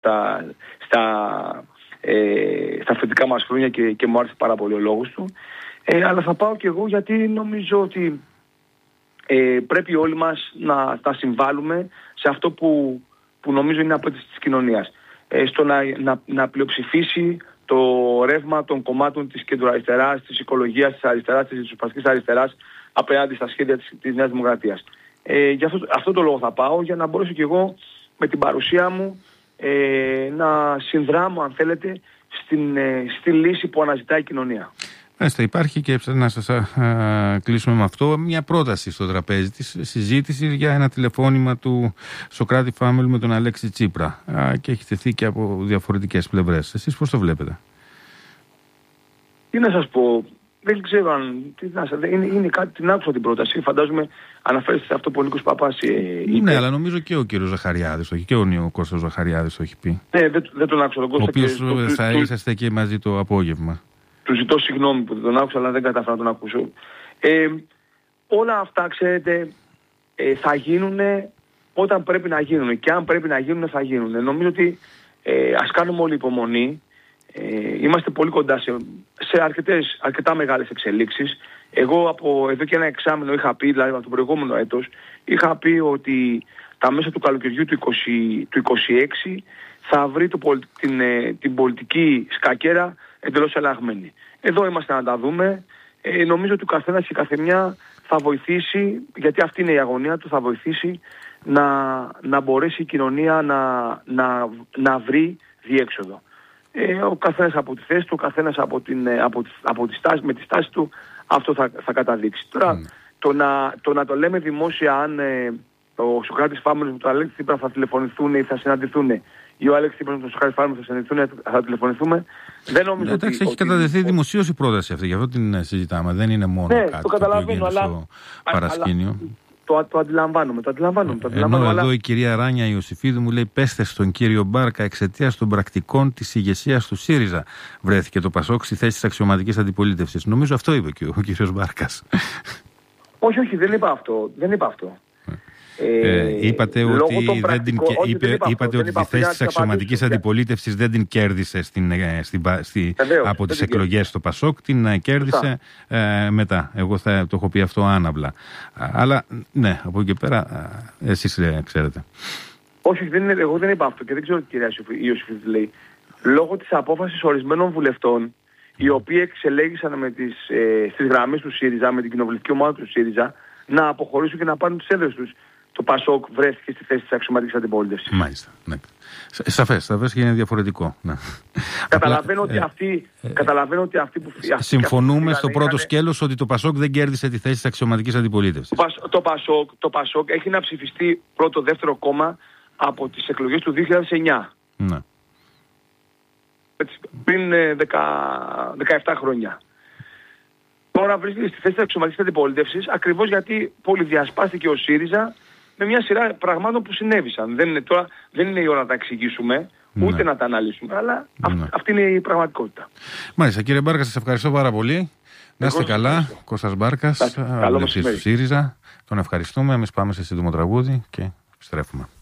στα φοιτητικά μας χρόνια και μου άρεσε πάρα πολύ ο λόγος του. Αλλά θα πάω και εγώ γιατί νομίζω ότι πρέπει όλοι μας να συμβάλλουμε σε αυτό που νομίζω είναι απέτηση της κοινωνίας. Στο να πλειοψηφίσει το ρεύμα των κομμάτων της κεντροαριστεράς, της οικολογίας, της αριστεράς, της ριζοσπαστικής αριστεράς απέναντι στα σχέδια της Νέας Δημοκρατίας. Γι' αυτό το λόγο θα πάω, για να μπορέσω και εγώ με την παρουσία μου να συνδράμω, αν θέλετε, στη λύση που αναζητάει η κοινωνία. Υπάρχει και να σας κλείσουμε με αυτό μια πρόταση στο τραπέζι της συζήτησης για ένα τηλεφώνημα του Σωκράτη Φάμελου με τον Αλέξη Τσίπρα και έχει τεθεί και από διαφορετικές πλευρές. Εσείς πώς το βλέπετε? Τι να σας πω, δεν ξέρω αν είναι κάτι, την άκουσα την πρόταση, φαντάζομαι αναφέρεστε σε αυτό που ο Νίκος Παπάς είπε. Ναι, αλλά νομίζω και ο κύριος Ζαχαριάδης το έχει, και ο Κώστας Ζαχαριάδης το έχει πει. Ναι, δεν τον άκουσα τον Κώστα. Ο οποίος θα είσαστε και μαζί το απόγευμα. Του ζητώ συγγνώμη που δεν τον άκουσα, αλλά δεν κατάφερα να τον ακούσω. Όλα αυτά, ξέρετε, θα γίνουν όταν πρέπει να γίνουν. Και αν πρέπει να γίνουν, θα γίνουν. Νομίζω ότι ας κάνουμε όλη υπομονή. Είμαστε πολύ κοντά σε αρκετά μεγάλες εξελίξεις. Εγώ από εδώ και ένα εξάμηνο είχα πει, δηλαδή από το προηγούμενο έτος, είχα πει ότι τα μέσα του καλοκαιριού του 26 θα βρει την πολιτική σκακέρα εντελώς αλλαγμένη. Εδώ είμαστε να τα δούμε. Νομίζω ότι ο καθένας και η καθεμιά θα βοηθήσει, γιατί αυτή είναι η αγωνία του, θα βοηθήσει να μπορέσει η κοινωνία να βρει διέξοδο. Ο καθένας από τη θέση του, ο καθένας με τη στάση του, αυτό θα καταδείξει. Τώρα, το να το λέμε δημόσια αν ο Σωκράτης Φάμελος με τον Αλέξη Τσίπρα θα τηλεφωνηθούν ή θα συναντηθούν, ή ο Αλέξη Τσίπρας με τον Σωκράτη Φάμελο θα τηλεφωνηθούμε, δεν νομίζω ότι... έχει κατατεθεί δημοσίως η πρόταση αυτή, γι' αυτό την συζητάμε. Δεν είναι μόνο κάτι το γίνεται στο παρασκήνιο. Το αντιλαμβάνομαι. Ενώ εδώ η κυρία Ράνια Ιωσήφιδου μου λέει: πέστε στον κύριο Μπάρκα, εξαιτίας των πρακτικών της ηγεσίας του ΣΥΡΙΖΑ βρέθηκε το ΠΑΣΟΚ στη θέση της αξιωματικής αντιπολίτευσης. Νομίζω αυτό είπε και ο κύριος Μπάρκας. Όχι, δεν είπα αυτό. Είπατε ότι τη θέση της αξιωματικής αντιπολίτευσης δεν την κέρδισε από τις εκλογές στο ΠΑΣΟΚ, την κέρδισε μετά. Εγώ το έχω πει αυτό άναυλα. Αλλά ναι, από εκεί και πέρα εσείς ξέρετε. Όχι, εγώ δεν είπα αυτό και δεν ξέρω τι κυρία Ιωσήφιδου λέει. Λόγω της απόφασης ορισμένων βουλευτών, οι οποίοι εξελέγησαν στις γραμμές του ΣΥΡΙΖΑ, με την κοινοβουλευτική ομάδα του ΣΥΡΙΖΑ, να αποχωρήσουν και να πάρουν τις έδρες τους. Το ΠΑΣΟΚ βρέθηκε στη θέση της αξιωματικής αντιπολίτευσης. Μάλιστα. Ναι. Σαφές και είναι διαφορετικό. Ναι. Καταλαβαίνω ότι αυτοί που... Συμφωνούμε στο πρώτο σκέλος ότι το ΠΑΣΟΚ δεν κέρδισε τη θέση της αξιωματικής αντιπολίτευσης. Το ΠΑΣΟΚ έχει να ψηφιστεί πρώτο-δεύτερο κόμμα από τις εκλογές του 2009. Ναι. Πριν 17 χρόνια. Τώρα βρίσκεται στη θέση της αξιωματικής αντιπολίτευσης ακριβώς γιατί πολυδιασπάστηκε ο ΣΥΡΙΖΑ με μια σειρά πραγμάτων που συνέβησαν. Δεν είναι η ώρα να τα εξηγήσουμε, ούτε να τα αναλύσουμε, αλλά αυτή είναι η πραγματικότητα. Μάλιστα, κύριε Μπάρκα, σας ευχαριστώ πάρα πολύ. Να είστε καλά. Κώστας Μπάρκας, βουλευτής του ΣΥΡΙΖΑ. Τον ευχαριστούμε. Εμείς πάμε σε σύντομο τραγούδι και επιστρέφουμε.